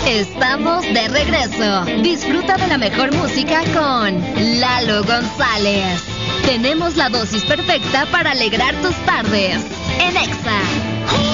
Estamos de regreso. Disfruta de la mejor música con Lalo González. Tenemos la dosis perfecta para alegrar tus tardes. En Exa.